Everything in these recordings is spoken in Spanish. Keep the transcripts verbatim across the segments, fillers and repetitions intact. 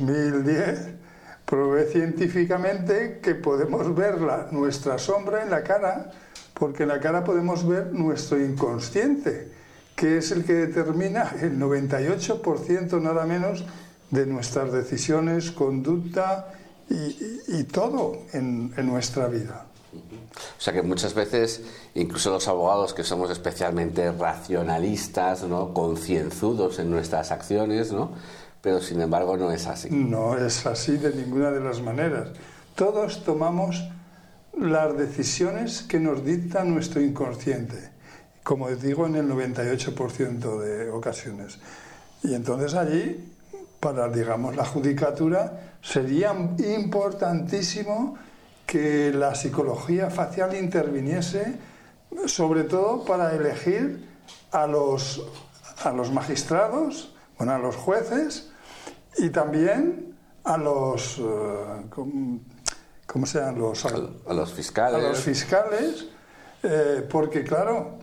dos mil diez probé científicamente que podemos ver la, nuestra sombra en la cara, porque en la cara podemos ver nuestro inconsciente, que es el que determina el noventa y ocho por ciento nada menos de nuestras decisiones, conducta y, y, y todo en, en nuestra vida. O sea que muchas veces, incluso los abogados que somos especialmente racionalistas, ¿no?, concienzudos en nuestras acciones, ¿no?, pero sin embargo no es así. No es así de ninguna de las maneras. Todos tomamos las decisiones que nos dicta nuestro inconsciente, como digo, en el noventa y ocho por ciento de ocasiones. Y entonces allí, para, digamos, la judicatura, sería importantísimo que la psicología facial interviniese, sobre todo para elegir a los, a los magistrados, bueno, a los jueces y también a los, uh, ¿cómo, cómo se llaman? Los, a, a los fiscales. A los fiscales, eh, porque claro,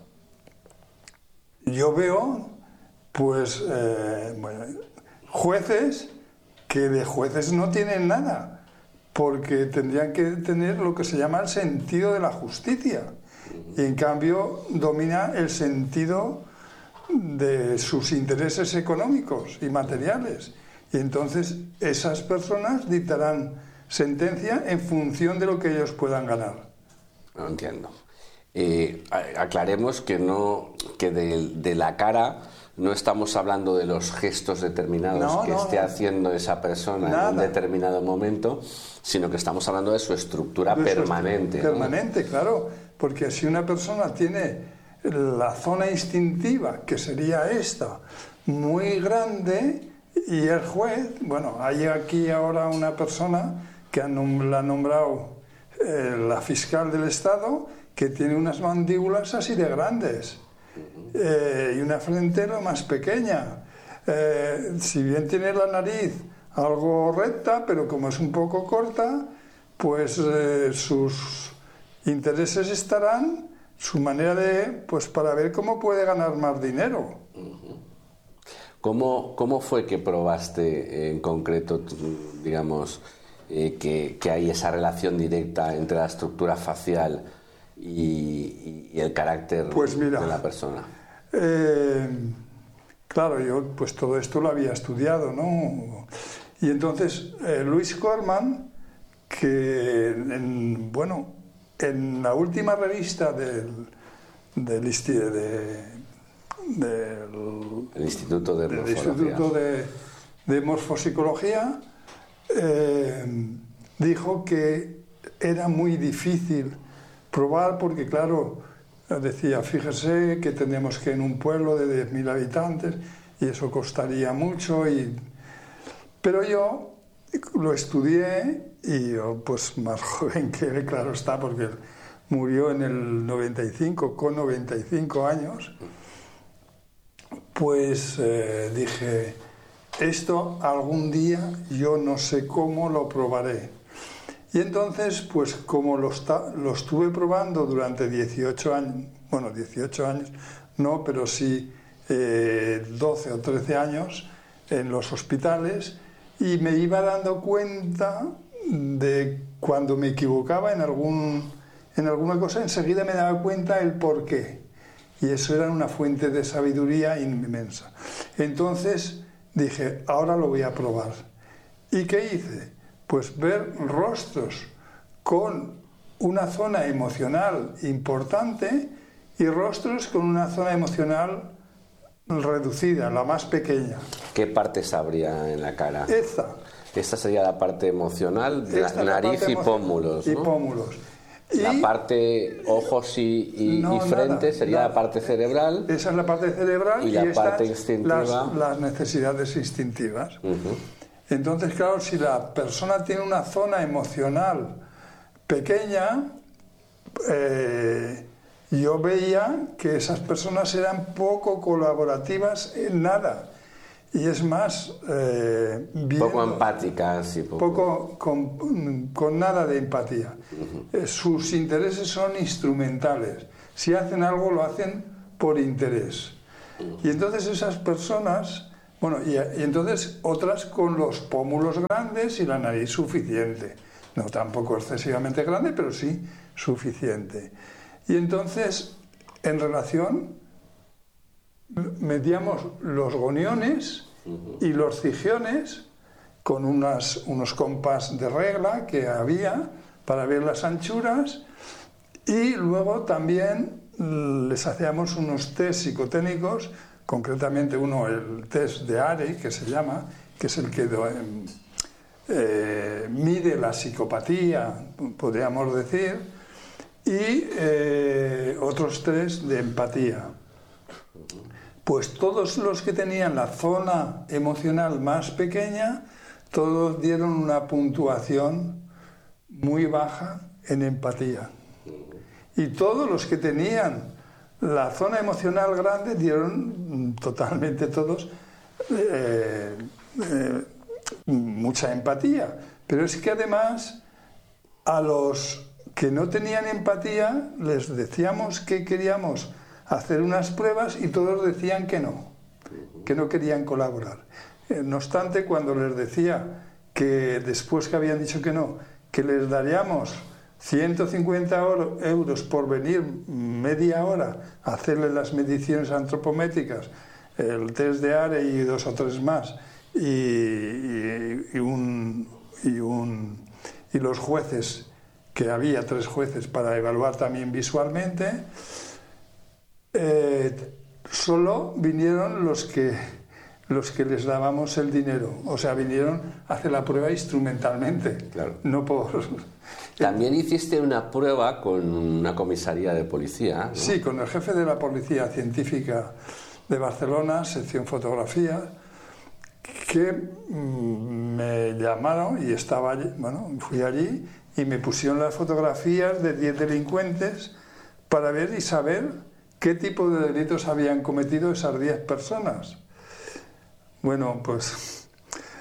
yo veo, pues, eh, bueno, jueces que de jueces no tienen nada, porque tendrían que tener lo que se llama el sentido de la justicia, y en cambio domina el sentido de sus intereses económicos y materiales, y entonces esas personas dictarán sentencia en función de lo que ellos puedan ganar. No entiendo. Eh, aclaremos que no, que de, de la cara no estamos hablando de los gestos determinados no, que no, esté no. haciendo esa persona Nada. en un determinado momento, sino que estamos hablando de su estructura de permanente. Su estructura permanente, ¿no? Claro, porque si una persona tiene la zona instintiva, que sería esta, muy grande, y el juez, bueno, hay aquí ahora una persona que la ha nombrado eh, la fiscal del Estado, que tiene unas mandíbulas así de grandes eh, y una frente lo más pequeña. Eh, si bien tiene la nariz algo recta, pero como es un poco corta, pues eh, sus intereses estarán, su manera de, pues para ver cómo puede ganar más dinero. ¿Cómo, cómo fue que probaste en concreto, digamos, eh, que, que hay esa relación directa entre la estructura facial y, y el carácter pues mira, de la persona? Eh, claro, yo pues todo esto lo había estudiado, ¿no? Y entonces eh, Luis Corman, que en, bueno, en la última revista del, del, de, del, el Instituto de del Morfología, Instituto de, de Morfopsicología, eh, dijo que era muy difícil probar porque, claro, decía, fíjese que tenemos que en un pueblo de diez mil habitantes y eso costaría mucho, y... pero yo lo estudié y yo, pues más joven que él, claro está, porque él murió en el noventa y cinco, con noventa y cinco años, pues eh, dije, esto algún día yo no sé cómo lo probaré. Y entonces, pues como lo, está, lo estuve probando durante dieciocho años, bueno, dieciocho años, no, pero sí eh, doce o trece años en los hospitales, y me iba dando cuenta de cuando me equivocaba en, algún, en alguna cosa, enseguida me daba cuenta el por qué. Y eso era una fuente de sabiduría inmensa. Entonces dije, ahora lo voy a probar. ¿Y qué hice? Pues ver rostros con una zona emocional importante y rostros con una zona emocional reducida, la más pequeña. ¿Qué partes habría en la cara? Esta. Esta sería la parte emocional, de la nariz y pómulos, ¿no? Y pómulos. La y parte ojos y, y, no, y frente nada, sería nada. La parte cerebral. Esa es la parte cerebral y, y la parte estas, instintiva. Las, las necesidades instintivas. Uh-huh. Entonces, claro, si la persona tiene una zona emocional pequeña, eh, yo veía que esas personas eran poco colaborativas en nada. Y es más, eh, viendo, poco empáticas y poco, poco con, con nada de empatía. Uh-huh. eh, sus intereses son instrumentales. Si hacen algo, lo hacen por interés. Uh-huh. Y entonces esas personas Bueno, y, y entonces otras con los pómulos grandes y la nariz suficiente. No tampoco excesivamente grande, pero sí suficiente. Y entonces, en relación, medíamos los goniones y los cigiones con unas, unos compás de regla que había para ver las anchuras, y luego también les hacíamos unos test psicotécnicos, concretamente uno, el test de Arey, que se llama, que es el que eh, mide la psicopatía, podríamos decir, y eh, otros tres de empatía. Pues todos los que tenían la zona emocional más pequeña, todos dieron una puntuación muy baja en empatía. Y todos los que tenían la zona emocional grande dieron totalmente todos eh, eh, mucha empatía. Pero es que además a los que no tenían empatía les decíamos que queríamos hacer unas pruebas y todos decían que no, que no querían colaborar. Eh, no obstante, cuando les decía que después que habían dicho que no, que les daríamos ciento cincuenta euros por venir media hora a hacerle las mediciones antropométricas, el test de Arey y dos o tres más, y, y, y, un, y, un, y los jueces, que había tres jueces para evaluar también visualmente, eh, solo vinieron los que, los que les dábamos el dinero, o sea, vinieron a hacer la prueba instrumentalmente, claro. No por... También hiciste una prueba con una comisaría de policía, ¿no? Sí, con el jefe de la Policía Científica de Barcelona, sección fotografía, que mmm, me llamaron y estaba allí, bueno, fui allí y me pusieron las fotografías de diez delincuentes para ver y saber qué tipo de delitos habían cometido esas diez personas. Bueno, pues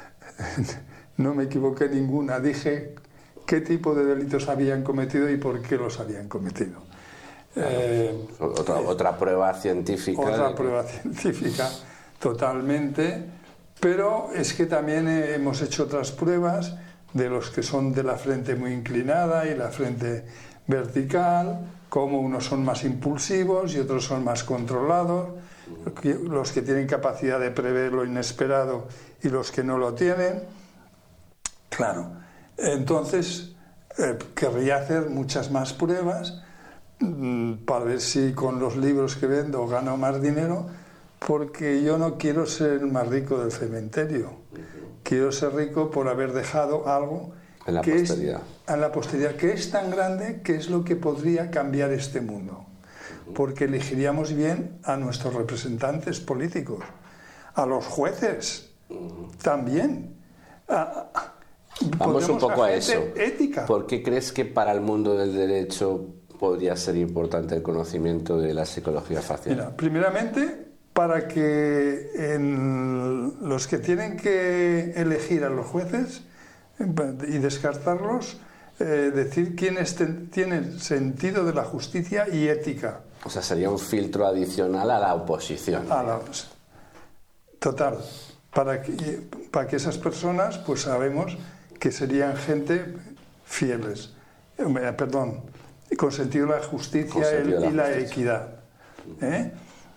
no me equivoqué ninguna, dije qué tipo de delitos habían cometido y por qué los habían cometido. Claro, eh, otra, otra prueba científica. Otra de... prueba científica, totalmente, pero es que también hemos hecho otras pruebas de los que son de la frente muy inclinada y la frente vertical, como unos son más impulsivos y otros son más controlados, los que tienen capacidad de prever lo inesperado y los que no lo tienen. Claro, entonces eh, querría hacer muchas más pruebas mmm, para ver si con los libros que vendo gano más dinero, porque yo no quiero ser el más rico del cementerio. Quiero ser rico por haber dejado algo en la que posteridad. Es, en la posteridad, que es tan grande que es lo que podría cambiar este mundo. Porque elegiríamos bien a nuestros representantes políticos, a los jueces también. A, Vamos un poco a, a eso. Ética. ¿Por qué crees que para el mundo del derecho podría ser importante el conocimiento de la psicología facial? Mira, primeramente, para que en los que tienen que elegir a los jueces y descartarlos, eh, decir quiénes ten, tienen sentido de la justicia y ética. O sea, sería un filtro adicional a la oposición. A la, total. Para que, para que esas personas, pues sabemos que serían gente fieles, eh, perdón, con sentido de la justicia sentido de la y la justicia. equidad. ¿Eh?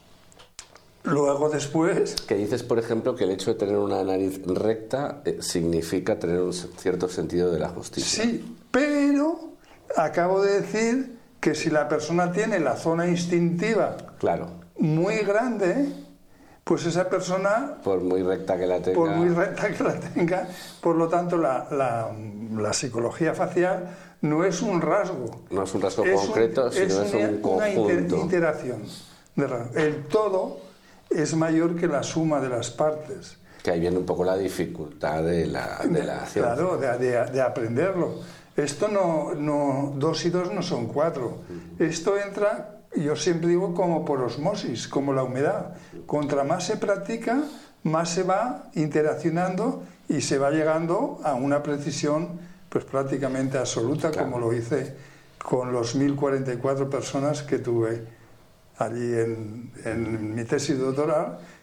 Luego después... Que dices, por ejemplo, que el hecho de tener una nariz recta eh, significa tener un cierto sentido de la justicia. Sí, pero acabo de decir que si la persona tiene la zona instintiva claro. muy grande, pues esa persona... Por muy recta que la tenga... Por muy recta que la tenga, por lo tanto la, la, la psicología facial no es un rasgo. No es un rasgo es concreto, un, sino es, es un una, conjunto. Una inter, interacción. De rasgos. El todo es mayor que la suma de las partes. Que ahí viene un poco la dificultad de la, de la acción. Claro, de, de, de aprenderlo. Esto no, no, dos y dos no son cuatro. Esto entra, yo siempre digo, como por osmosis, como la humedad. Contra más se practica, más se va interaccionando y se va llegando a una precisión pues prácticamente absoluta, claro. Como lo hice con los mil cuarenta y cuatro personas que tuve allí en, en mi tesis doctoral,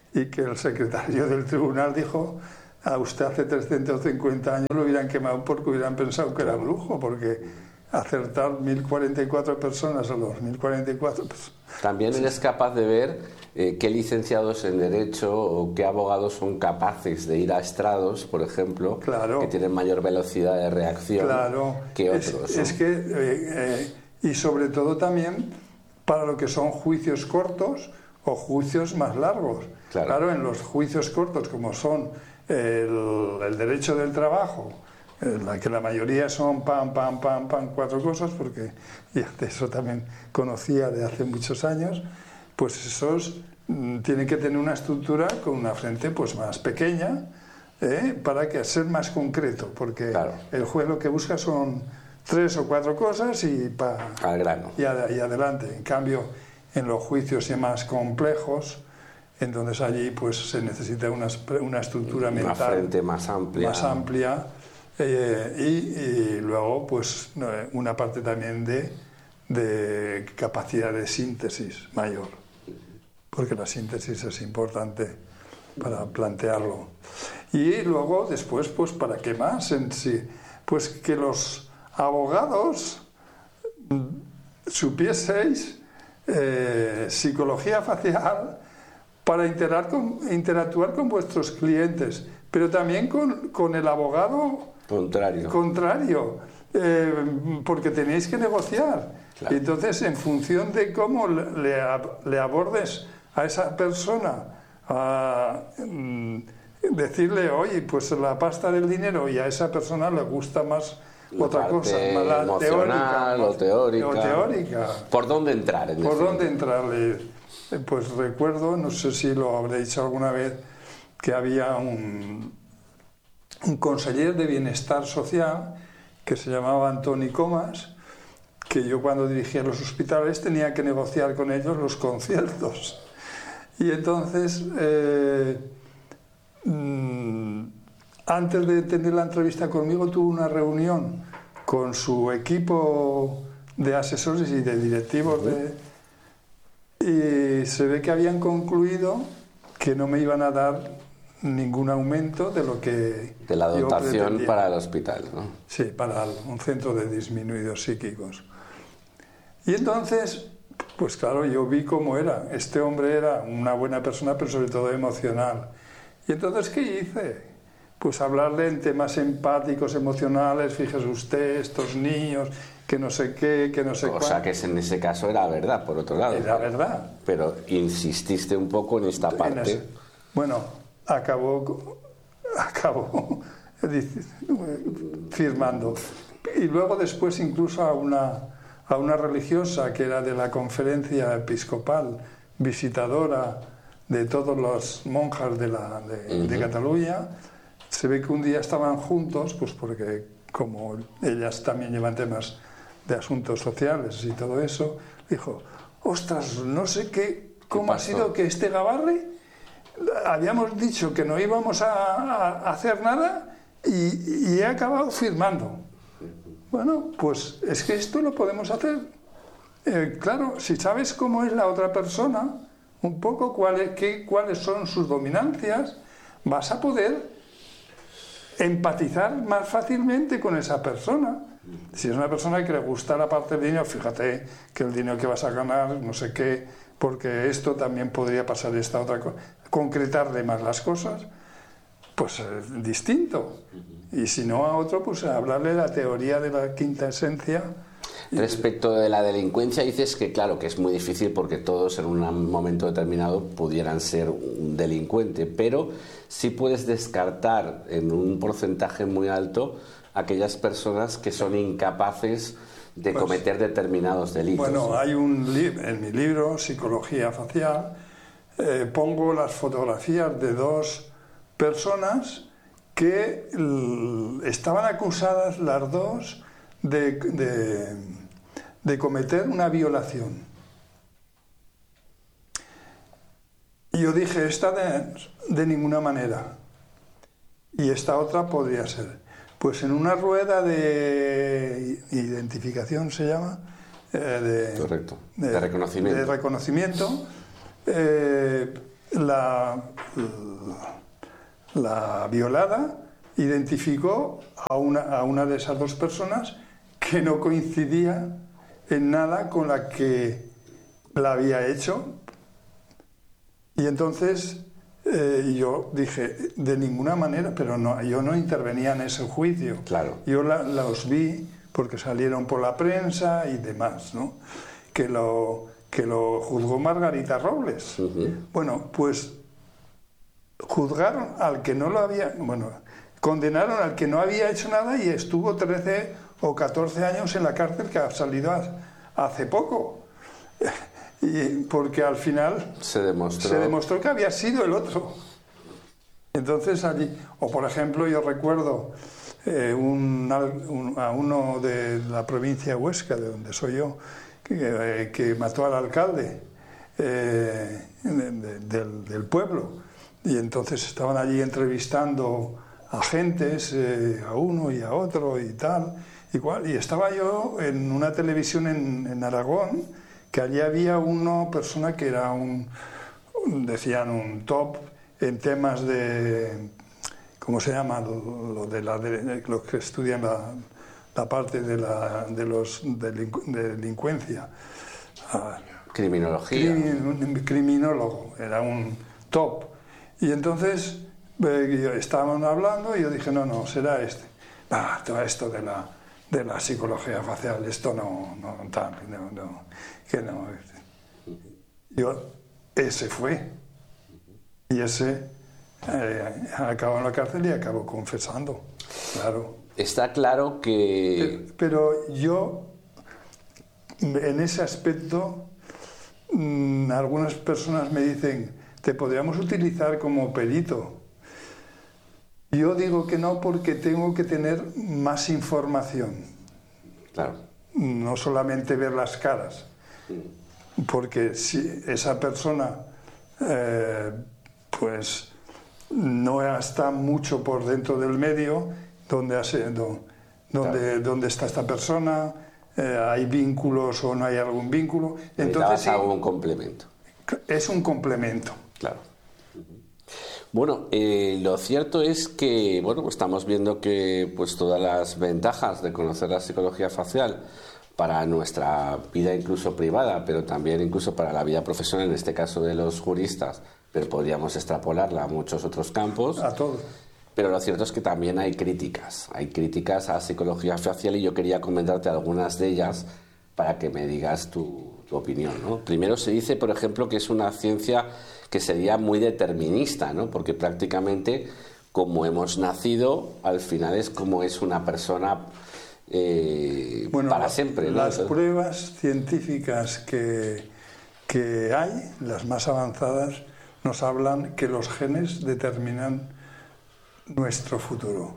y que el secretario del tribunal dijo: a usted hace trescientos cincuenta años lo hubieran quemado porque hubieran pensado que era brujo, porque acertar mil cuarenta y cuatro personas a los mil cuarenta y cuatro pues, También sí. eres capaz de ver eh, qué licenciados en Derecho o qué abogados son capaces de ir a estrados, por ejemplo, claro. que tienen mayor velocidad de reacción claro. que otros. Es, ¿no? es que, eh, eh, y sobre todo también para lo que son juicios cortos o juicios más largos. Claro, claro en los juicios cortos, como son el, el derecho del trabajo, en la que la mayoría son pam, pam, pam, pam, cuatro cosas, porque y de eso también conocía de hace muchos años, pues esos mm, tienen que tener una estructura con una frente pues más pequeña, ¿eh? para que ser más concreto, porque claro. el juez lo que busca son tres o cuatro cosas y, pa, al grano. Y, a, y adelante. En cambio, en los juicios ya más complejos, entonces allí pues se necesita una, una estructura una mental frente más amplia, más amplia eh, y, y luego pues una parte también de, de capacidad de síntesis mayor, porque la síntesis es importante para plantearlo. Y luego después pues para qué más en sí, pues que los abogados supieseis eh, psicología facial para interactuar con, interactuar con vuestros clientes, pero también con, con el abogado contrario, contrario eh, porque tenéis que negociar. Claro. Y entonces, en función de cómo le, le abordes a esa persona, a mm, decirle, oye, pues la pasta del dinero, y a esa persona le gusta más la otra cosa, más la emocional teórica, o teórica. o teórica. ¿Por dónde entrar? En ¿Por definitiva? dónde entrarle? Pues recuerdo, no sé si lo habré dicho alguna vez, que había un, un conseller de bienestar social que se llamaba Antoni Comas, que yo cuando dirigía los hospitales tenía que negociar con ellos los conciertos. Y entonces, eh, mmm, antes de tener la entrevista conmigo, tuve una reunión con su equipo de asesores y de directivos de... Y se ve que habían concluido que no me iban a dar ningún aumento de lo que de la dotación para el hospital, ¿no? Sí, para un centro de disminuidos psíquicos. Y entonces, pues claro, yo vi cómo era. Este hombre era una buena persona, pero sobre todo emocional. Y entonces, ¿qué hice? Pues hablarle en temas empáticos, emocionales, fíjese usted, estos niños... que no sé qué, que no sé cuál. O sea, que en ese caso era verdad, por otro lado. Era verdad. Pero insististe un poco en esta parte. En ese, bueno, acabó, acabó firmando. Y luego después incluso a una, a una religiosa que era de la conferencia episcopal, visitadora de todas las monjas de, la, de, uh-huh. de Cataluña, se ve que un día estaban juntos, pues porque como ellas también llevan temas de asuntos sociales y todo eso, dijo, ostras, no sé qué, cómo ha sido que este Gabarre, habíamos dicho que no íbamos a, a hacer nada y, y he acabado firmando. Bueno, pues es que esto lo podemos hacer. Eh, claro, si sabes cómo es la otra persona, un poco cuál, qué, cuáles son sus dominancias, vas a poder empatizar más fácilmente con esa persona. Si es una persona que le gusta la parte del dinero, fíjate que el dinero que vas a ganar, no sé qué, porque esto también podría pasar esta otra cosa, concretarle más las cosas, pues eh, distinto. Y si no a otro, pues hablarle de la teoría de la quinta esencia. Respecto de la delincuencia, dices que claro, que es muy difícil porque todos en un momento determinado pudieran ser un delincuente, pero sí puedes descartar en un porcentaje muy alto aquellas personas que son incapaces de pues, cometer determinados delitos. Bueno, hay un libro, en mi libro, Psicología Facial, eh, pongo las fotografías de dos personas que estaban acusadas las dos de, de, de cometer una violación. Y yo dije, esta de, de ninguna manera. Y esta otra podría ser. Pues en una rueda de identificación se llama, eh, de, Correcto. De, de reconocimiento, de reconocimiento eh, la, la violada identificó a una, a una de esas dos personas que no coincidía en nada con la que la había hecho. Y entonces eh, yo dije, de ninguna manera, pero no, yo no intervenía en ese juicio. Claro. Yo la, los vi porque salieron por la prensa y demás, ¿no? Que lo, que lo juzgó Margarita Robles. Uh-huh. Bueno, pues juzgaron al que no lo había, bueno, condenaron al que no había hecho nada y estuvo trece o catorce años en la cárcel, que ha salido hace poco. Y porque al final se demostró. se demostró que había sido el otro. Entonces allí, o por ejemplo, yo recuerdo eh, un, un, a uno de la provincia de Huesca, de donde soy yo, que, eh, que mató al alcalde eh, de, de, del, del pueblo. Y entonces estaban allí entrevistando a gentes, eh, a uno y a otro y tal, igual. Y estaba yo en una televisión en, en Aragón, que allí había una persona que era un, un, decían, un top en temas de, ¿cómo se llama? Lo, lo de la, de, los que estudian la, la parte de, la, de los de delincuencia. Criminología. Crimin, criminólogo, era un top. Y entonces eh, estaban hablando y yo dije, no, no, será este. Ah, todo esto de la, de la psicología facial, esto no, no, tal, no, no, que no. Yo, ese fue. Y ese eh, acabó en la cárcel y acabó confesando, claro. Está claro que... Pero, pero yo, en ese aspecto, mmm, algunas personas me dicen, te podríamos utilizar como perito. Yo digo que no, porque tengo que tener más información. Claro. No solamente ver las caras. Porque si esa persona eh, pues no está mucho por dentro del medio, donde, hace, donde, claro. donde está esta persona, eh, hay vínculos o no hay algún vínculo. Entonces sí, algún complemento. Es un complemento. Claro. Bueno, eh, lo cierto es que, bueno, pues estamos viendo que pues todas las ventajas de conocer la psicología facial para nuestra vida incluso privada, pero también incluso para la vida profesional, en este caso de los juristas, pero podríamos extrapolarla a muchos otros campos. A todo. Pero lo cierto es que también hay críticas, hay críticas a la psicología facial y yo quería comentarte algunas de ellas para que me digas tu, tu opinión, ¿no? Primero se dice, por ejemplo, que es una ciencia que sería muy determinista, ¿no? Porque prácticamente como hemos nacido, al final es como es una persona eh, bueno, para siempre, ¿no? Las Entonces, pruebas científicas que, que hay, las más avanzadas, nos hablan que los genes determinan nuestro futuro.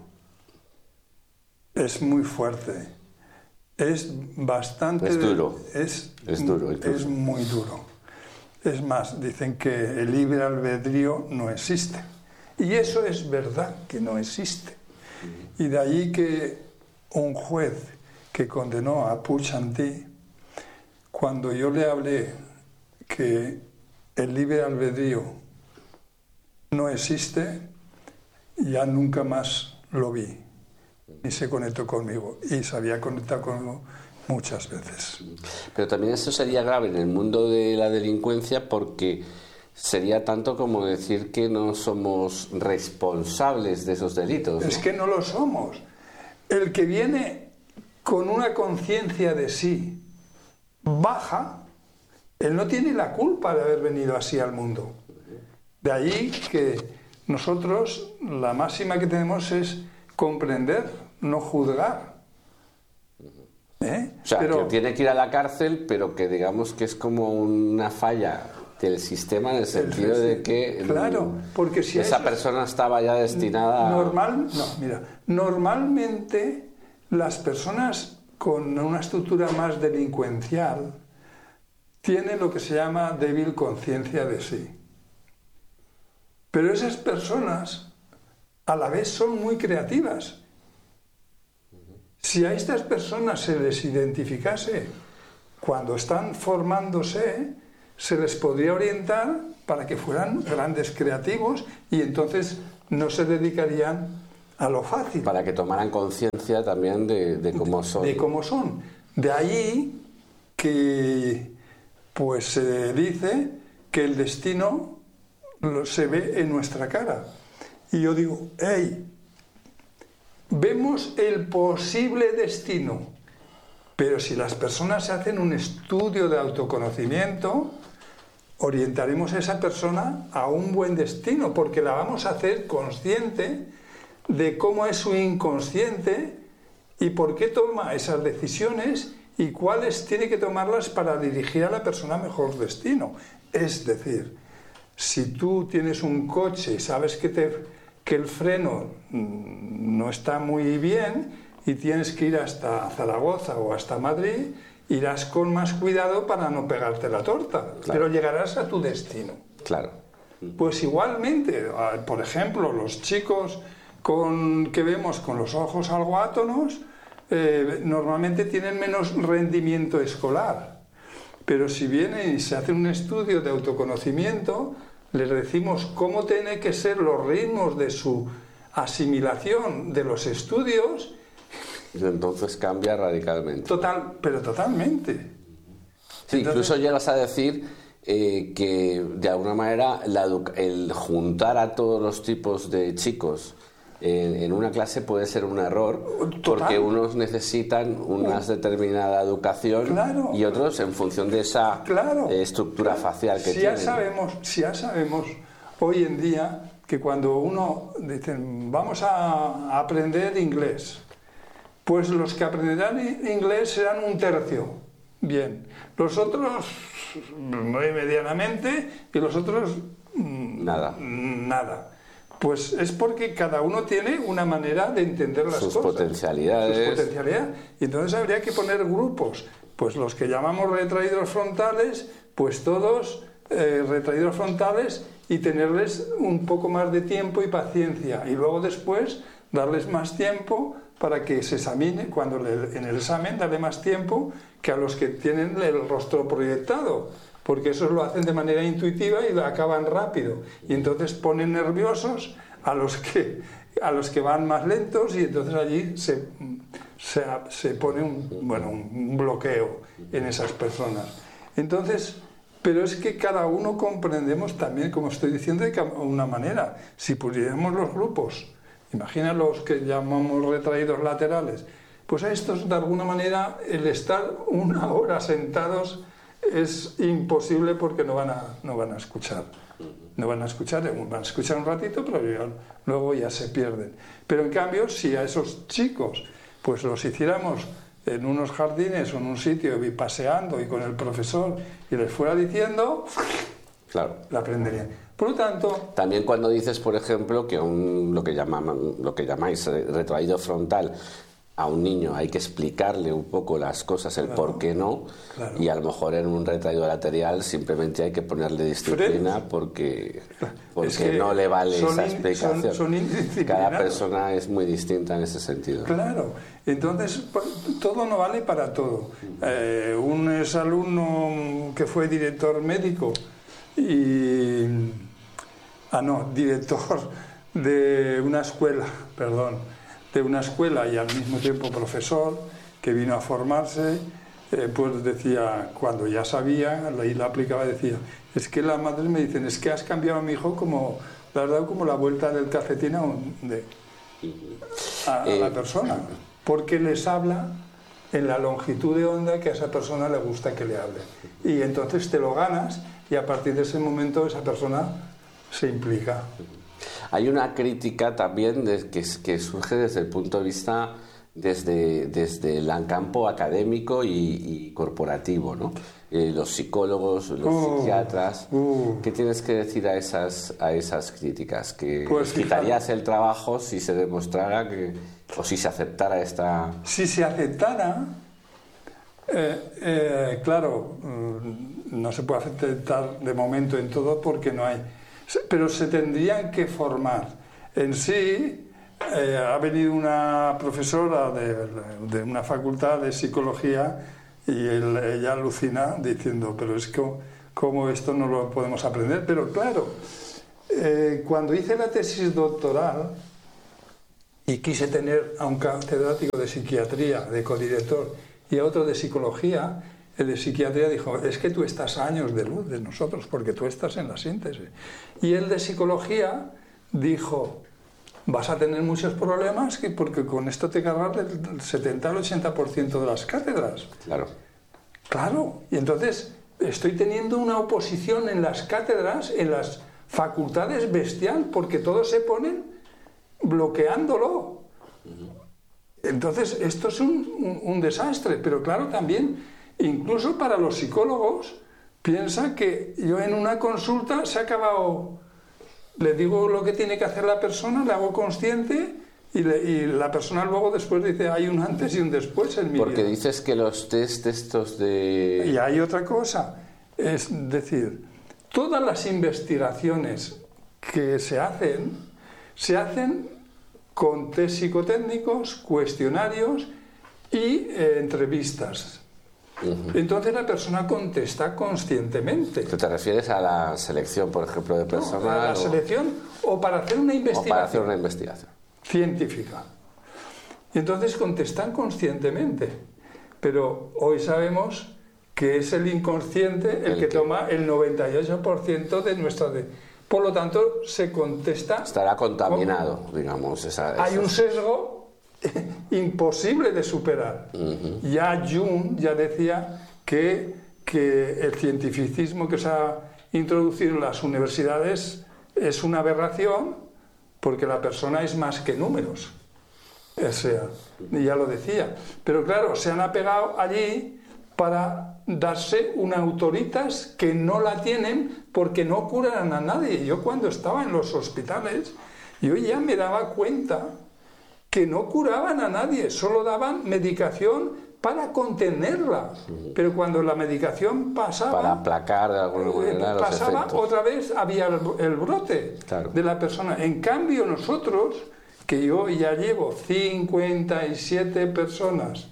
Es muy fuerte. Es bastante... Es duro. Es, es duro. Incluso. Es muy duro. Es más, dicen que el libre albedrío no existe. Y eso es verdad, que no existe. Y de ahí que un juez que condenó a Pochanty, cuando yo le hablé que el libre albedrío no existe, ya nunca más lo vi. Y se conectó conmigo. Y se había conectado conmigo muchas veces. Pero también eso sería grave en el mundo de la delincuencia, porque sería tanto como decir que no somos responsables de esos delitos, ¿no? Es que no lo somos. El que viene con una conciencia de sí baja, él no tiene la culpa de haber venido así al mundo. De ahí que nosotros la máxima que tenemos es comprender, no juzgar. ¿Eh? O sea, pero, que tiene que ir a la cárcel, pero que digamos que es como una falla del sistema en el sentido el, de que claro, porque si esa eso, persona estaba ya destinada normal, no, mira, normalmente las personas con una estructura más delincuencial tienen lo que se llama débil conciencia de sí. Pero esas personas a la vez son muy creativas. Si a estas personas se les identificase cuando están formándose, se les podría orientar para que fueran grandes creativos y entonces no se dedicarían a lo fácil. Para que tomaran conciencia también de, de cómo son. De cómo son. De ahí que pues se dice que el destino lo, se ve en nuestra cara. Y yo digo, hey, vemos el posible destino, pero si las personas hacen un estudio de autoconocimiento, orientaremos a esa persona a un buen destino, porque la vamos a hacer consciente de cómo es su inconsciente y por qué toma esas decisiones y cuáles tiene que tomarlas para dirigir a la persona a mejor destino. Es decir, si tú tienes un coche y sabes que, te, que el freno no está muy bien y tienes que ir hasta Zaragoza o hasta Madrid, irás con más cuidado para no pegarte la torta, claro. Pero llegarás a tu destino. Claro. Pues igualmente, por ejemplo, los chicos con, que vemos con los ojos algo átonos, eh, normalmente tienen menos rendimiento escolar. Pero si vienen y se hace un estudio de autoconocimiento, les decimos cómo tienen que ser los ritmos de su asimilación de los estudios. Y entonces cambia radicalmente. Total, pero totalmente. Sí, entonces, incluso llegas a decir eh, que de alguna manera la el juntar a todos los tipos de chicos en, en una clase puede ser un error, total. Porque unos necesitan una determinada educación, claro. Y otros en función de esa claro. eh, estructura claro. facial que si tienen. Ya sabemos, si ya sabemos hoy en día que cuando uno dice vamos a aprender inglés, pues los que aprenderán inglés serán un tercio. Bien. Los otros muy medianamente y los otros nada. Nada. Pues es porque cada uno tiene una manera de entender las sus cosas. Potencialidades. Sus potencialidades. Y entonces habría que poner grupos. Pues los que llamamos retraídos frontales, pues todos eh, retraídos frontales y tenerles un poco más de tiempo y paciencia. Y luego después darles más tiempo para que se examine, cuando le, en el examen darle más tiempo que a los que tienen el rostro proyectado, porque esos lo hacen de manera intuitiva y lo acaban rápido, y entonces ponen nerviosos a los que, a los que van más lentos y entonces allí se, se, se pone un, bueno, un bloqueo en esas personas. Entonces, pero es que cada uno comprendemos también, como estoy diciendo, de una manera. Si pusiéramos los grupos, imagina los que llamamos retraídos laterales, pues a estos de alguna manera el estar una hora sentados es imposible porque no van a, no van a escuchar. No van a escuchar, van a escuchar un ratito, pero ya, luego ya se pierden. Pero en cambio, si a esos chicos pues los hiciéramos en unos jardines o en un sitio paseando y con el profesor y les fuera diciendo, claro, la aprenderían. Por lo tanto... También cuando dices, por ejemplo, que un, lo, que llaman, lo que llamáis retraído frontal, a un niño hay que explicarle un poco las cosas, el claro, por qué no, claro. Y a lo mejor en un retraído lateral simplemente hay que ponerle disciplina Fred, porque, porque es que no le vale esa explicación. Son, son Cada persona es muy distinta en ese sentido. Claro, entonces todo no vale para todo. Eh, un exalumno que fue director médico y... Ah, no, director de una escuela, perdón, de una escuela y al mismo tiempo profesor, que vino a formarse, eh, pues decía, cuando ya sabía, y la aplicaba, decía, es que las madres me dicen, es que has cambiado a mi hijo como, le has dado como la vuelta del cafetín a, un, de, a, a la persona, porque les habla en la longitud de onda que a esa persona le gusta que le hable. Y entonces te lo ganas y a partir de ese momento esa persona se implica. Hay una crítica también de, que, que surge desde el punto de vista desde, desde el campo académico y, y corporativo, ¿no? Eh, los psicólogos, los uh, psiquiatras. Uh. ¿Qué tienes que decir a esas, a esas críticas? ¿Que pues quitarías el trabajo si se demostrara que, o si se aceptara esta...? Si se aceptara, eh, eh, claro, no se puede aceptar de momento en todo porque no hay... Pero se tendrían que formar. En sí, eh, ha venido una profesora de, de una facultad de psicología y él, ella alucina diciendo, pero es que cómo esto no lo podemos aprender, pero claro, eh, cuando hice la tesis doctoral y quise tener a un catedrático de psiquiatría, de codirector, y a otro de psicología, el de psiquiatría dijo, es que tú estás a años de luz de nosotros, porque tú estás en la síntesis. Y el de psicología dijo, vas a tener muchos problemas porque con esto te cargas el setenta al ochenta por ciento de las cátedras. Claro. Claro, y entonces estoy teniendo una oposición en las cátedras, en las facultades bestial, porque todos se ponen bloqueándolo. Entonces esto es un, un, un desastre, pero claro, también, incluso para los psicólogos, piensa que yo en una consulta se ha acabado, le digo lo que tiene que hacer la persona, le hago consciente y, le, y la persona luego después dice, hay un antes y un después en mi vida. Porque dices que los test estos de... Y hay otra cosa, es decir, todas las investigaciones que se hacen, se hacen con test psicotécnicos, cuestionarios y eh, entrevistas. Uh-huh. Entonces la persona contesta conscientemente. ¿Te refieres a la selección, por ejemplo, de personal? No, a la o... selección o para hacer una investigación. O para hacer una investigación. Científica. Y entonces contestan conscientemente. Pero hoy sabemos que es el inconsciente el, el que, que toma el noventa y ocho por ciento de nuestra... De... Por lo tanto, se contesta... Estará contaminado, con... digamos. Esa, esa... Hay un sesgo imposible de superar. Uh-huh. Ya Jung ya decía que, que el cientificismo que se ha introducido en las universidades es una aberración porque la persona es más que números. O sea, ya lo decía. Pero claro, se han apegado allí para darse una autoritas que no la tienen porque no curan a nadie. Yo cuando estaba en los hospitales, yo ya me daba cuenta que no curaban a nadie, solo daban medicación para contenerla. Pero cuando la medicación pasaba... Para aplacar de alguna manera los pasaba, efectos. Otra vez había el, el brote claro. de la persona. En cambio nosotros, que yo ya llevo cincuenta y siete personas,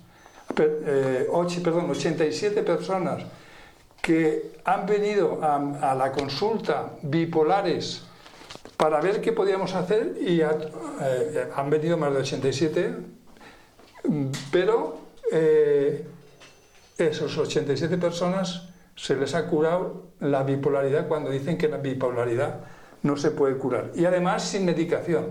eh, ocho, perdón, ochenta y siete personas que han venido a, a la consulta bipolares para ver qué podíamos hacer y a, eh, han venido más de ochenta y siete, pero eh, esos ochenta y siete personas se les ha curado la bipolaridad cuando dicen que la bipolaridad no se puede curar. Y además sin medicación.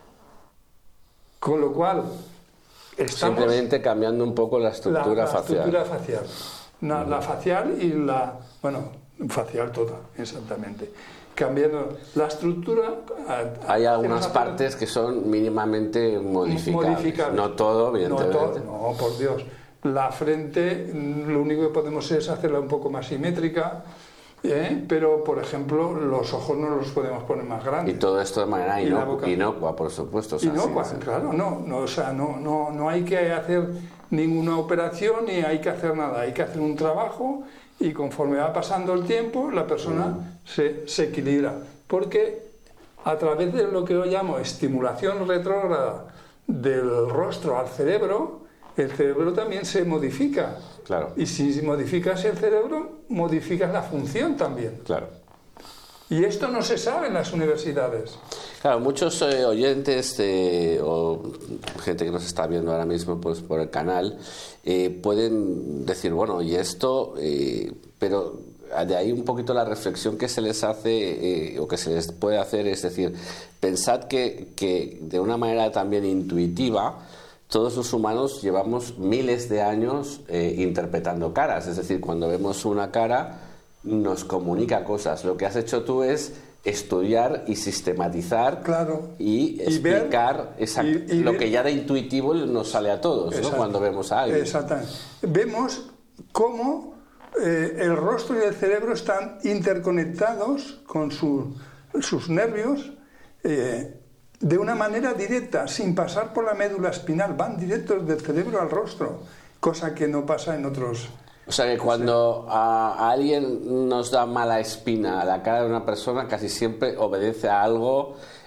Con lo cual, estamos... Simplemente cambiando un poco la estructura la, la facial. Estructura facial. La, la facial y la... Bueno, facial toda, exactamente. Cambiando la estructura... Hay algunas partes que son mínimamente modificables. modificables. No todo, evidentemente. No, todo, no, por Dios. La frente, lo único que podemos es hacerla un poco más simétrica, ¿eh? Pero, por ejemplo, los ojos no los podemos poner más grandes. Y todo esto de manera inocua, inocua por supuesto. O sea, inocua, sí, sí. claro, no, no, o sea, no, no, no hay que hacer ninguna operación ni hay que hacer nada. Hay que hacer un trabajo y conforme va pasando el tiempo, la persona mm. se, se equilibra. Porque a través de lo que yo llamo estimulación retrógrada del rostro al cerebro, el cerebro también se modifica. Claro. Y si modificas el cerebro, modificas la función también. Claro. Y esto no se sabe en las universidades. Claro, muchos eh, oyentes eh, o gente que nos está viendo ahora mismo pues, por el canal eh, pueden decir, bueno, y esto, eh, pero de ahí un poquito la reflexión que se les hace eh, o que se les puede hacer, es decir, pensad que, que de una manera también intuitiva, todos los humanos llevamos miles de años eh, interpretando caras, es decir, cuando vemos una cara nos comunica cosas. Lo que has hecho tú es estudiar y sistematizar claro. y explicar y ver, esa, y, y lo ver, que ya de intuitivo nos sale a todos, ¿no? Cuando vemos a alguien. Exactamente. Vemos cómo eh, el rostro y el cerebro están interconectados con su, sus nervios eh, de una manera directa, sin pasar por la médula espinal, van directos del cerebro al rostro, cosa que no pasa en otros... O sea que cuando a, a alguien nos da mala espina a la cara de una persona, casi siempre obedece a algo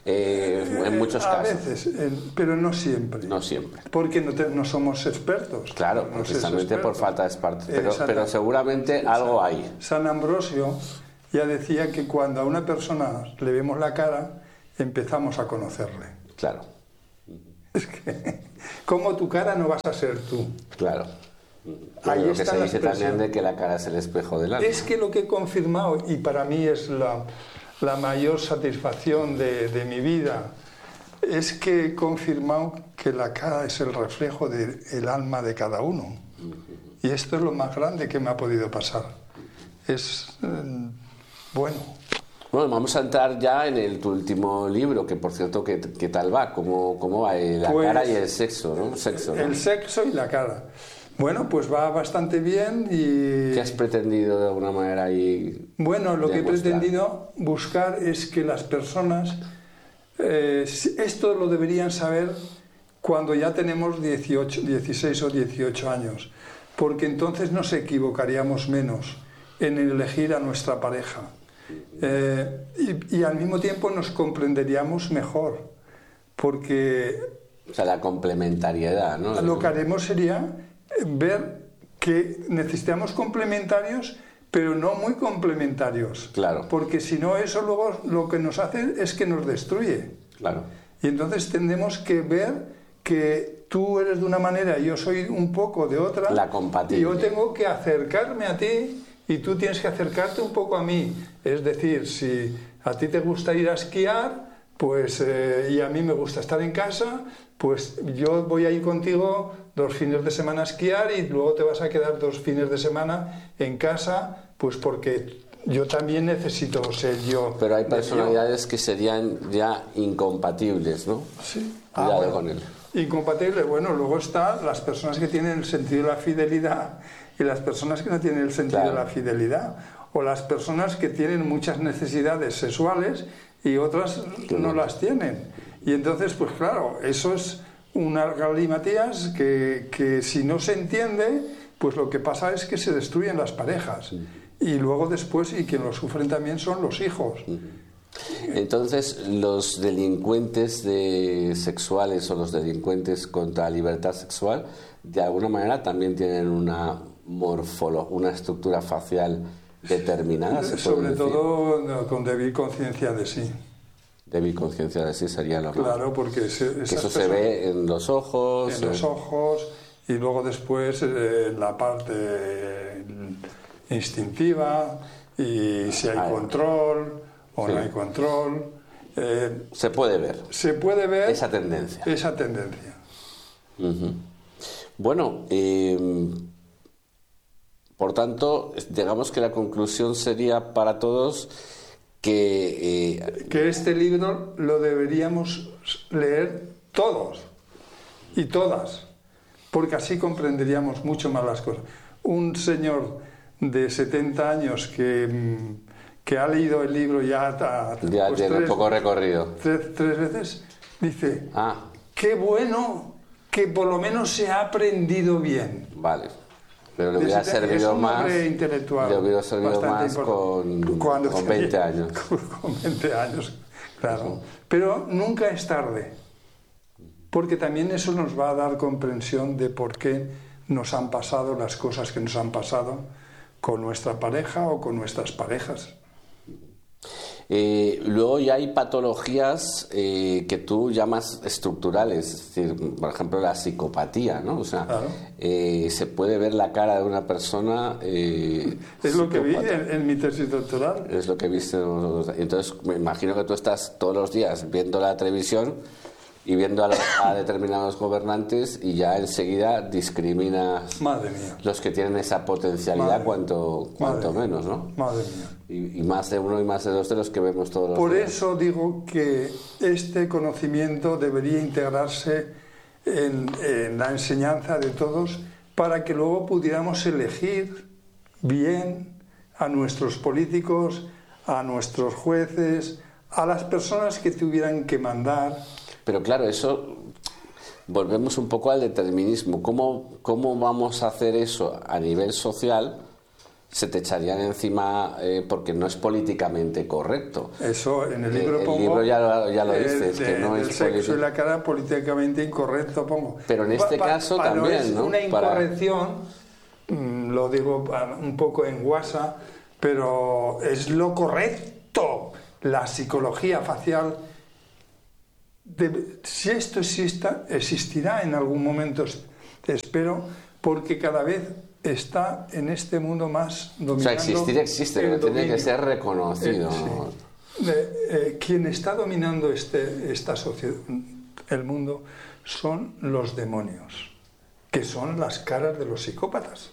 eh, en muchos a casos. A veces, en, pero no siempre. No siempre. Porque no, te, no somos expertos. Claro, no precisamente por falta de expertos. Pero, pero seguramente San, algo hay. San Ambrosio ya decía que cuando a una persona le vemos la cara, empezamos a conocerle. Claro. Es que, como tu cara no vas a ser tú. Claro. Ahí lo está que se la dice expresión. también de que la cara es el espejo del alma. Es que lo que he confirmado, y para mí es la, la mayor satisfacción de, de mi vida, es que he confirmado que la cara es el reflejo del alma de cada uno. Y esto es lo más grande que me ha podido pasar. Es, eh, bueno... Bueno, vamos a entrar ya en el, tu último libro, que por cierto, ¿qué, qué tal va? ¿Cómo, cómo va? La pues, cara y el sexo, ¿no? Sexo, ¿no? El sexo y la cara. Bueno, pues va bastante bien y... ¿Qué has pretendido de alguna manera ahí? Bueno, lo que he demostrar? pretendido buscar es que las personas... Eh, esto lo deberían saber cuando ya tenemos dieciocho, dieciséis o dieciocho años, porque entonces nos equivocaríamos menos en elegir a nuestra pareja. Eh, y, y al mismo tiempo nos comprenderíamos mejor, porque O sea, la complementariedad, ¿no? lo que haremos sería ver que necesitamos complementarios, pero no muy complementarios. Claro. Porque si no, eso luego lo que nos hace es que nos destruye. Claro. Y entonces tendremos que ver que tú eres de una manera y yo soy un poco de otra. La compatibilidad. Y yo tengo que acercarme a ti y tú tienes que acercarte un poco a mí. Es decir, si a ti te gusta ir a esquiar, pues eh, y a mí me gusta estar en casa, pues yo voy a ir contigo dos fines de semana a esquiar y luego te vas a quedar dos fines de semana en casa, pues porque yo también necesito ser yo. Pero hay personalidades que serían ya incompatibles, ¿no? Sí. Cuidado Ah, bueno. con él. Incompatible. Bueno, luego están las personas que tienen el sentido de la fidelidad y las personas que no tienen el sentido Claro. de la fidelidad. O las personas que tienen muchas necesidades sexuales y otras no las tienen. Y entonces, pues claro, eso es una galimatías que, que si no se entiende, pues lo que pasa es que se destruyen las parejas. Y luego después, y quien lo sufren también son los hijos. Entonces, los delincuentes de sexuales o los delincuentes contra la libertad sexual, de alguna manera también tienen una morfolo, una estructura facial determinada, ¿se puede Sobre decir? todo no, con débil conciencia de sí. Débil conciencia de sí sería lo más. Claro, porque se, Que esas eso se personas- ve en los ojos. en los eh, ojos y luego después eh, en la parte eh, instintiva y si hay Ah, control o sí. no hay control. Eh, Se puede ver se puede ver esa tendencia. esa tendencia. Ujú. Bueno, eh, por tanto, digamos que la conclusión sería para todos que eh, Que este libro lo deberíamos leer todos y todas, porque así comprenderíamos mucho más las cosas. Un señor de setenta años que, mm, que ha leído el libro ya, ta- ya pues tiene tres, poco recorrido. tres- tres veces, dice, Ah, qué bueno que por lo menos se ha aprendido bien. vale. Pero le De hubiera setenta servido es un más. hombre intelectual, Le hubiera servido bastante más con, importante. Cuando con tenía- veinte años. Con veinte años, claro. Pero nunca es tarde, porque también eso nos va a dar comprensión de por qué nos han pasado las cosas que nos han pasado con nuestra pareja o con nuestras parejas. Eh, luego ya hay patologías eh, que tú llamas estructurales, es decir, por ejemplo, la psicopatía, ¿no? O sea, Claro. eh, se puede ver la cara de una persona. eh, Es lo que vi psicópata. en, en mi tesis doctoral. Es lo que viste. Entonces, me imagino que tú estás todos los días viendo la televisión y viendo a, los- a determinados gobernantes y ya enseguida discriminas Madre mía, los que tienen esa potencialidad Madre. cuanto, cuanto Madre. menos, ¿no? madre mía. Y, y más de uno y más de dos de los que vemos todos los Por días. eso digo que este conocimiento debería integrarse en, en la enseñanza de todos para que luego pudiéramos elegir bien a nuestros políticos, a nuestros jueces, a las personas que tuvieran que mandar. Pero claro, eso volvemos un poco al determinismo. ¿Cómo, cómo vamos a hacer eso a nivel social se te echarían encima eh, porque no es políticamente correcto. Eso en el libro eh, pongo... El libro ya lo, ya lo dices, de, que no del es sexo y la cara políticamente incorrecto pongo. Pero en este pa, caso pa, también, es ¿no? Una incorrección, para... lo digo un poco en guasa, pero es lo correcto. La psicología facial, de, si esto exista, existirá en algún momento, espero, porque cada vez está en este mundo más dominando. O sea, existir existe, pero tiene que ser reconocido. Eh, sí. eh, eh, quien está dominando este, esta sociedad, el mundo, son los demonios, que son las caras de los psicópatas.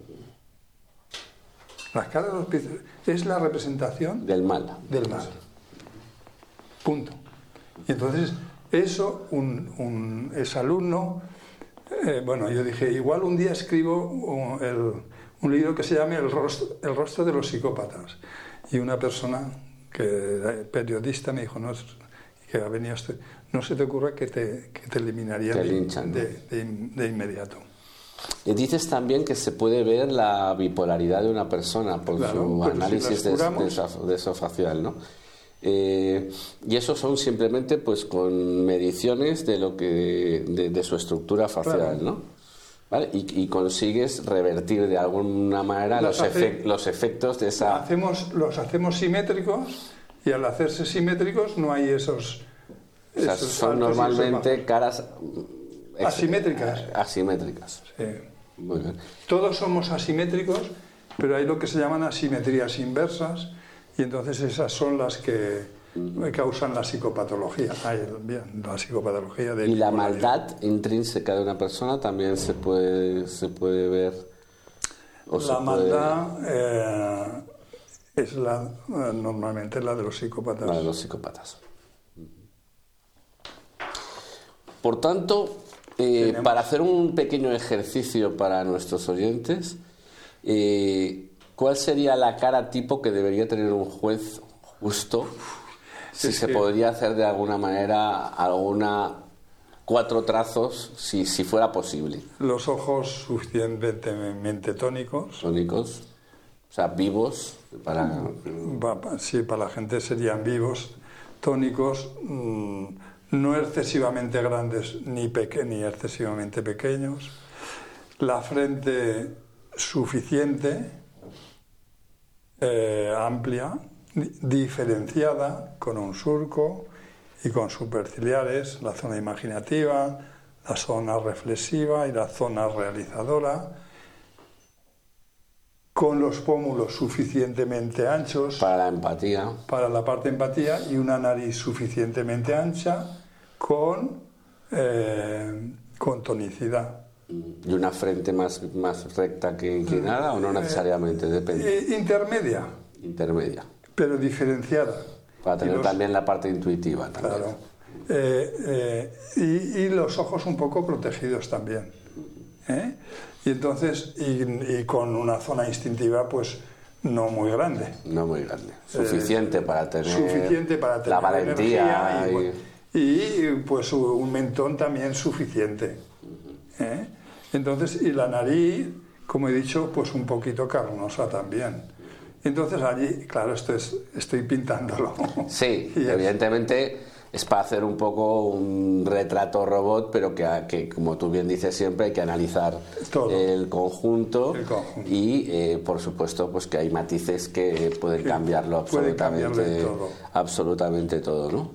Las caras de los psicópatas es la representación del mal. Del mal. Punto. Y entonces, eso, un, un exalumno, eh, bueno, yo dije, igual un día escribo un, el, un libro que se llame El rostro, el rostro de los psicópatas. Y una persona, que era periodista, me dijo, no, que ha venido este, no se te ocurra que te, que te eliminaría te linchan, de, ¿no? de, de, de inmediato. Y dices también que se puede ver la bipolaridad de una persona por claro, su análisis si de, de, de eso facial, ¿no? Eh, y eso son simplemente pues con mediciones de lo que de, de su estructura facial, claro. ¿no? ¿Vale? Y, y consigues revertir de alguna manera los, hace, efect, los efectos de esa... Hacemos, los hacemos simétricos y al hacerse simétricos no hay esos... O sea, esos son normalmente caras... Asimétricas. Asimétricas. Sí. Muy bien. Todos somos asimétricos, pero hay lo que se llaman asimetrías inversas y entonces esas son las que causan la psicopatología. Hay, bien, la psicopatología de y la maldad intrínseca de una persona también se puede, se puede ver. O la maldad puede... eh, es la, normalmente la de los psicópatas. La de los psicópatas. Por tanto, eh, para hacer un pequeño ejercicio para nuestros oyentes, eh, ¿cuál sería la cara tipo que debería tener un juez justo? Si es se que... podría hacer de alguna manera alguna cuatro trazos, si, si fuera posible. Los ojos suficientemente tónicos. Tónicos, o sea, vivos. Para... Sí, para la gente serían vivos, tónicos, mmm, no excesivamente grandes ni, peque ni excesivamente pequeños. La frente suficiente, eh, amplia, diferenciada, con un surco y con superciliares, la zona imaginativa, la zona reflexiva y la zona realizadora, con los pómulos suficientemente anchos para la empatía, para la parte de empatía, y una nariz suficientemente ancha con, eh, con tonicidad. ¿Y una frente más, más recta que inclinada o no necesariamente? Depende. Eh, intermedia. Intermedia. Pero diferenciada. Para tener los, también la parte intuitiva. También. Claro. Eh, eh, y, y los ojos un poco protegidos también. ¿Eh? Y entonces, y, y con una zona instintiva, pues no muy grande. No muy grande. Suficiente, eh, para, tener suficiente para tener la valentía. Y, y, y pues un mentón también suficiente. ¿Eh? Entonces, y la nariz, como he dicho, pues un poquito carnosa también. Entonces allí, claro, esto es, estoy pintándolo. Sí, y evidentemente es... es para hacer un poco un retrato robot, pero que, que como tú bien dices siempre, hay que analizar todo. El conjunto, el conjunto. Y eh, por supuesto pues que hay matices que pueden sí, cambiarlo absolutamente todo. absolutamente todo, ¿no?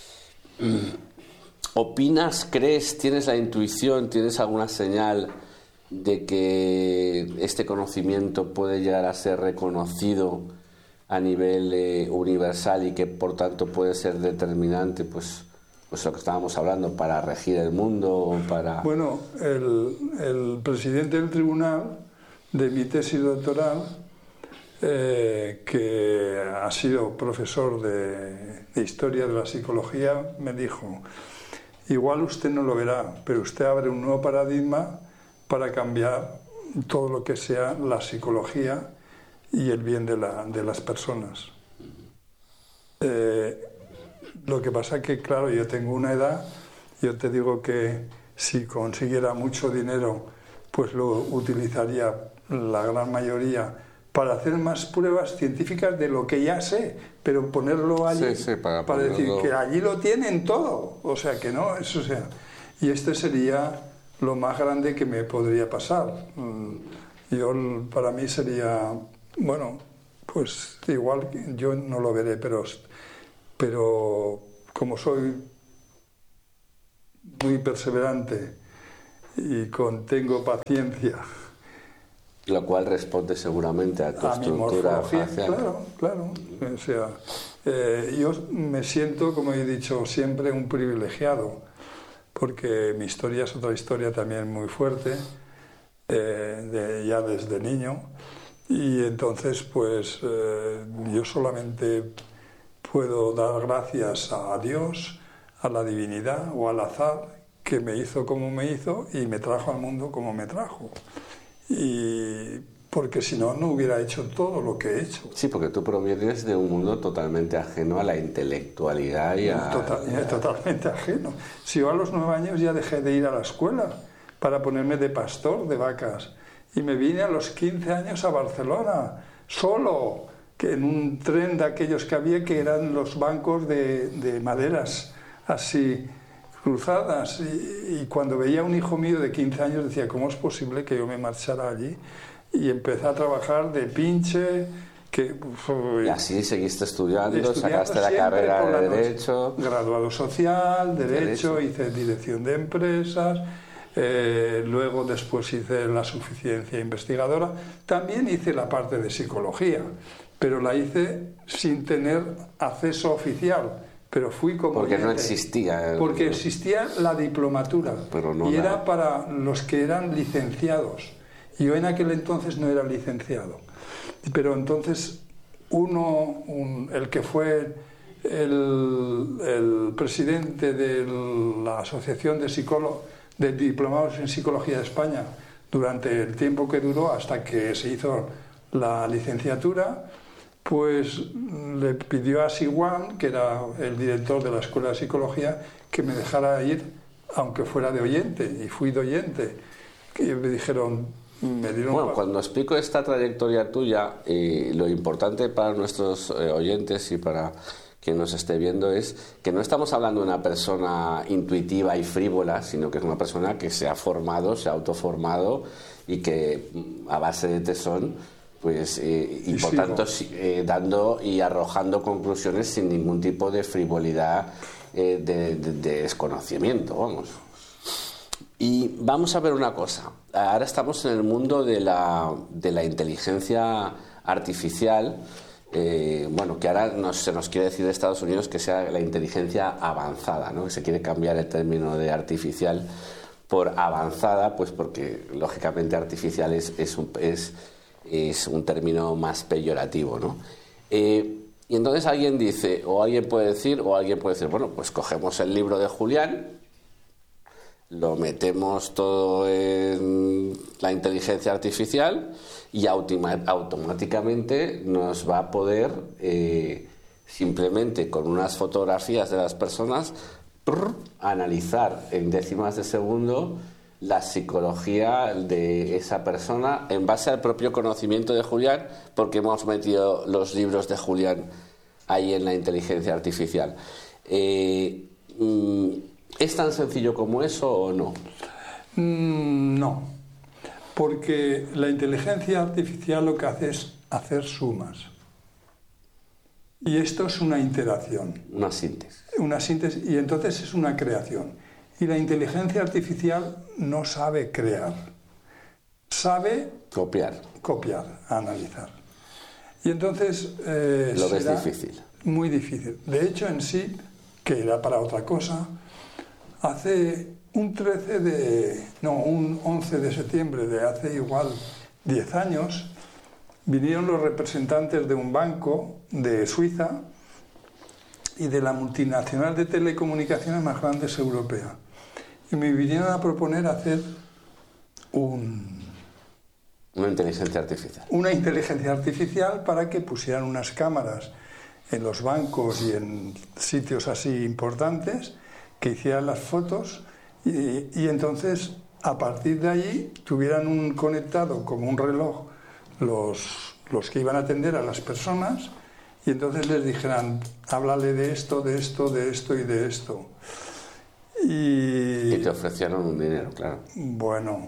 ¿Opinas, crees, tienes la intuición, tienes alguna señal de que este conocimiento puede llegar a ser reconocido a nivel eh, universal y que por tanto puede ser determinante, pues, pues lo que estábamos hablando, para regir el mundo o para... Bueno, el, el presidente del tribunal de mi tesis doctoral, eh, que ha sido profesor de, de historia de la psicología, me dijo, igual usted no lo verá, pero usted abre un nuevo paradigma para cambiar todo lo que sea la psicología y el bien de, la, de las personas. Eh, lo que pasa es que, claro, yo tengo una edad, yo te digo que si consiguiera mucho dinero, pues lo utilizaría la gran mayoría para hacer más pruebas científicas de lo que ya sé, pero ponerlo allí, sí, sí, para, para decir ponerlo... que allí lo tienen todo, o sea que no, eso sea, y este sería lo más grande que me podría pasar. Yo, para mí sería, bueno, pues igual yo no lo veré, pero, pero como soy muy perseverante y con, tengo paciencia, lo cual responde seguramente a tu a mi estructura morfología, facial. claro, claro. O sea, eh, yo me siento, como he dicho siempre, un privilegiado, porque mi historia es otra historia también muy fuerte, eh, de, ya desde niño, y entonces pues eh, yo solamente puedo dar gracias a Dios, a la divinidad o al azar que me hizo como me hizo y me trajo al mundo como me trajo. Y porque si no, no hubiera hecho todo lo que he hecho. Sí, porque tú provienes de un mundo totalmente ajeno a la intelectualidad y a... Total, totalmente ajeno. Si yo a los nueve años ya dejé de ir a la escuela para ponerme de pastor de vacas y me vine a los quince años a Barcelona, solo, que en un tren de aquellos que había que eran los bancos de, de maderas así cruzadas, y, y cuando veía a un hijo mío de quince años decía, ¿cómo es posible que yo me marchara allí? Y empecé a trabajar de pinche, que... Y así seguiste estudiando, estudiando sacaste la carrera la de noche. Derecho... Graduado social, Derecho, Derecho. hice Dirección de Empresas, eh, luego después hice la suficiencia investigadora, también hice la parte de Psicología, pero la hice sin tener acceso oficial. Pero fui como porque oyente, no existía el... porque existía la diplomatura, pero no y la... era para los que eran licenciados. Yo en aquel entonces no era licenciado, pero entonces uno, un, el que fue el, el presidente de la Asociación de, Psicólogos, de Diplomados en Psicología de España durante el tiempo que duró hasta que se hizo la licenciatura, pues le pidió a Siwan, que era el director de la Escuela de Psicología, que me dejara ir, aunque fuera de oyente, y fui de oyente. Y me dijeron, me dieron... Bueno, cuando explico esta trayectoria tuya, eh, lo importante para nuestros eh, oyentes y para quien nos esté viendo es que no estamos hablando de una persona intuitiva y frívola, sino que es una persona que se ha formado, se ha autoformado y que a base de tesón, pues, eh, y, y por sigo. tanto eh, dando y arrojando conclusiones sin ningún tipo de frivolidad, eh, de, de, de desconocimiento, vamos. Y vamos a ver una cosa. Ahora estamos en el mundo de la, de la inteligencia artificial. Eh, bueno, que ahora nos, se nos quiere decir de Estados Unidos que sea la inteligencia avanzada, ¿no? Que se quiere cambiar el término de artificial por avanzada, pues porque lógicamente artificial es, es, un, es, es un término más peyorativo, ¿no? Eh, y entonces alguien dice, o alguien puede decir, o alguien puede decir, bueno, pues cogemos el libro de Julián, lo metemos todo en la inteligencia artificial y automáticamente nos va a poder, eh, simplemente con unas fotografías de las personas, prr, analizar en décimas de segundo la psicología de esa persona en base al propio conocimiento de Julián, porque hemos metido los libros de Julián ahí en la inteligencia artificial. Eh, mm, ¿Es tan sencillo como eso o no? Mm, no, porque la inteligencia artificial lo que hace es hacer sumas. Y esto es una interacción. Una síntesis. Una síntesis, y entonces es una creación. Y la inteligencia artificial no sabe crear, sabe copiar, copiar, analizar. Y entonces eh, lo ves será difícil. Muy difícil. De hecho, en sí, que era para otra cosa, hace un trece de, no, un once de septiembre de hace igual diez años, vinieron los representantes de un banco de Suiza y de la multinacional de telecomunicaciones más grande europea. Y me vinieron a proponer hacer un... Una inteligencia artificial. Una inteligencia artificial para que pusieran unas cámaras en los bancos y en sitios así importantes, que hicieran las fotos y, y entonces a partir de allí tuvieran un conectado como un reloj los, los que iban a atender a las personas, y entonces les dijeran, háblale de esto, de esto, de esto y de esto. Y, y te ofrecieron un dinero, claro. Bueno,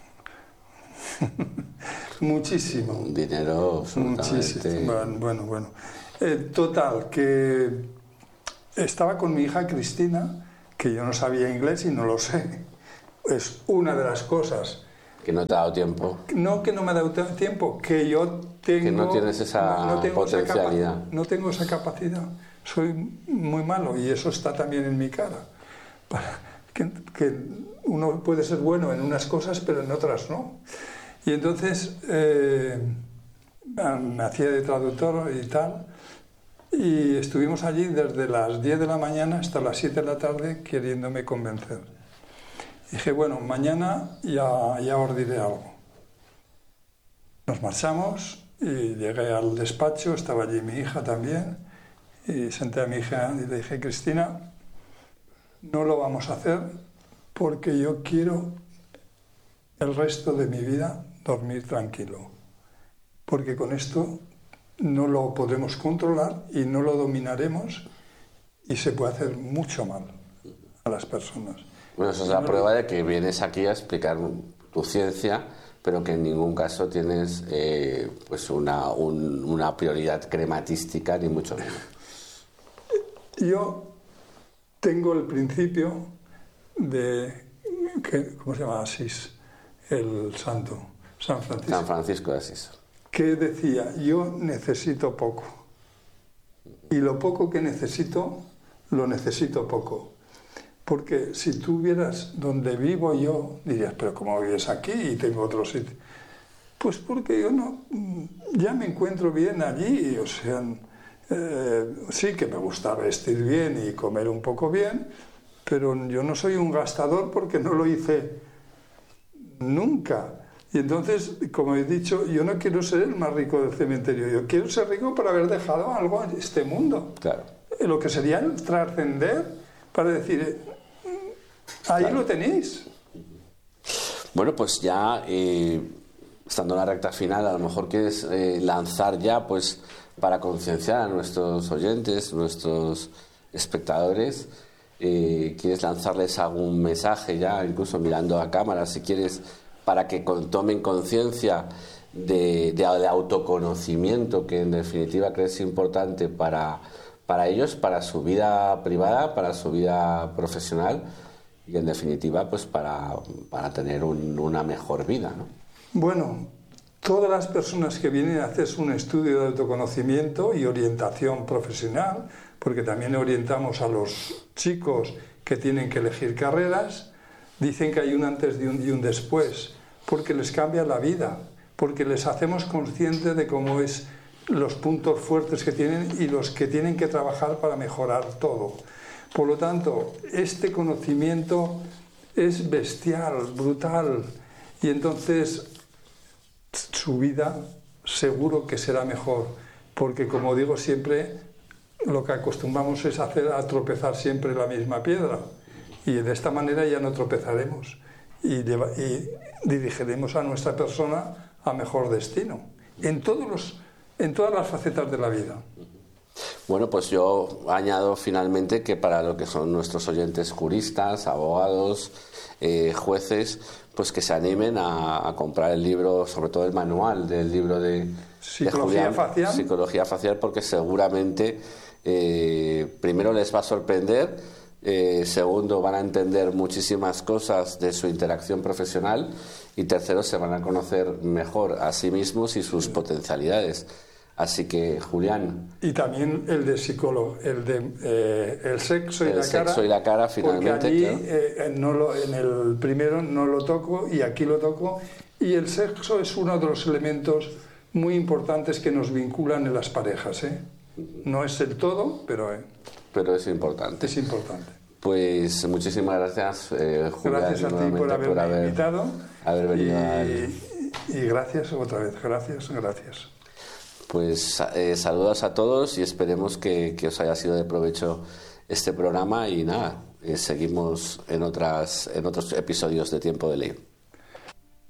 muchísimo. Un dinero absolutamente... Muchísimo. Bueno, bueno. Eh, total, que estaba con mi hija Cristina, que yo no sabía inglés y no lo sé. Es una de las cosas. Que no te ha dado tiempo. No que no me ha dado tiempo, que yo tengo... Que no tienes esa no, no tengo potencialidad. Esa capa, no tengo esa capacidad. Soy muy malo y eso está también en mi cara. Para que, que uno puede ser bueno en unas cosas, pero en otras no. Y entonces eh, me hacía de traductor y tal, y estuvimos allí desde las diez de la mañana hasta las siete de la tarde queriéndome convencer. Dije, bueno, mañana ya, ya os diré algo. Nos marchamos y llegué al despacho, estaba allí mi hija también, y senté a mi hija y le dije, Cristina, no lo vamos a hacer porque yo quiero el resto de mi vida dormir tranquilo, porque con esto no lo podremos controlar y no lo dominaremos y se puede hacer mucho mal a las personas. Bueno, eso es la prueba de que vienes aquí a explicar tu ciencia, pero que en ningún caso tienes eh, pues una, un, una prioridad crematística, ni mucho menos. Yo tengo el principio de, que, ¿cómo se llama? Asís, el santo, San Francisco. San Francisco de Asís. Que decía, yo necesito poco. Y lo poco que necesito, lo necesito poco. Porque si tú vieras donde vivo yo, dirías, pero ¿cómo vives aquí y tengo otro sitio? Pues porque yo no, ya me encuentro bien allí, o sea, eh, sí que me gusta vestir bien y comer un poco bien, pero yo no soy un gastador porque no lo hice nunca. Y entonces, como he dicho, yo no quiero ser el más rico del cementerio, yo quiero ser rico por haber dejado algo en este mundo. Claro. Lo que sería el trascender para decir, ahí claro. Lo tenéis. Bueno, pues ya, eh, estando en la recta final, a lo mejor quieres eh, lanzar ya, pues, para concienciar a nuestros oyentes, nuestros espectadores, eh, quieres lanzarles algún mensaje ya, incluso mirando a cámara, si quieres, para que con, tomen conciencia de, de, de autoconocimiento, que en definitiva crees importante para, para ellos, para su vida privada, para su vida profesional y en definitiva pues para, para tener un, una mejor vida, ¿no? Bueno, todas las personas que vienen a hacerse un estudio de autoconocimiento y orientación profesional, porque también orientamos a los chicos que tienen que elegir carreras, dicen que hay un antes y un, y un después, porque les cambia la vida, porque les hacemos conscientes de cómo es los puntos fuertes que tienen y los que tienen que trabajar para mejorar todo. Por lo tanto, este conocimiento es bestial, brutal, y entonces su vida seguro que será mejor, porque como digo siempre, lo que acostumbramos es hacer a tropezar siempre la misma piedra, y de esta manera ya no tropezaremos y, y dirigiremos a nuestra persona a mejor destino, en, todos los, en todas las facetas de la vida. Bueno, pues yo añado finalmente que para lo que son nuestros oyentes juristas, abogados, eh, jueces, pues que se animen a, a comprar el libro, sobre todo el manual del libro de Psicología de Julián, facial. Psicología facial, porque seguramente eh, primero les va a sorprender, eh, segundo van a entender muchísimas cosas de su interacción profesional y tercero se van a conocer mejor a sí mismos y sus potencialidades. Así que, Julián... Y también el de psicólogo, el de eh, el sexo y el la sexo cara. y la cara, finalmente. Porque allí, claro. eh, no lo, en el primero no lo toco y aquí lo toco. Y el sexo es uno de los elementos muy importantes que nos vinculan en las parejas, ¿eh? No es el todo, pero... Eh, pero es importante. Es importante. Pues muchísimas gracias, eh, Julián. Gracias a ti por haberme por haber, invitado. Haber venido y, al... y gracias otra vez, gracias, gracias. Pues eh, saludos a todos y esperemos que, que os haya sido de provecho este programa y nada, eh, seguimos en, otras, en otros episodios de Tiempo de Ley.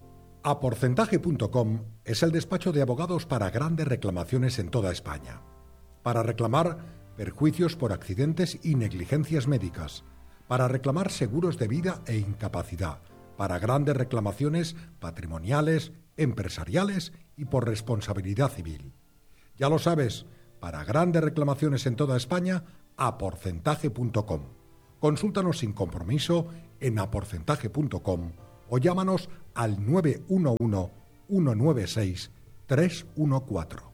Aporcentaje punto com es el despacho de abogados para grandes reclamaciones en toda España. Para reclamar perjuicios por accidentes y negligencias médicas, para reclamar seguros de vida e incapacidad, para grandes reclamaciones patrimoniales, empresariales y por responsabilidad civil. Ya lo sabes, para grandes reclamaciones en toda España, aporcentaje punto com. Consúltanos sin compromiso en aporcentaje punto com o llámanos al nueve uno uno, uno nueve seis, tres uno cuatro.